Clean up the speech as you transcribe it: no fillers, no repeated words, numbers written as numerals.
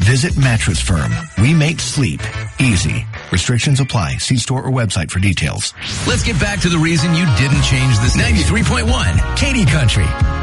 Visit Mattress Firm. We make sleep easy. Restrictions apply. See store or website for details. Let's get back to the reason you didn't change this. 93.1 Katy Country.